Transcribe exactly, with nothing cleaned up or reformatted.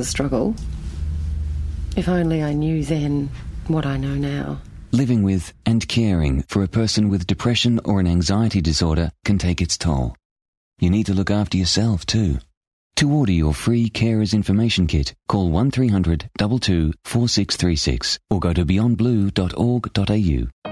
a struggle. If only I knew then what I know now. Living with and caring for a person with depression or an anxiety disorder can take its toll. You need to look after yourself too. To order your free Carers Information Kit, call one three hundred two two four six three six or go to beyond blue dot org dot a u.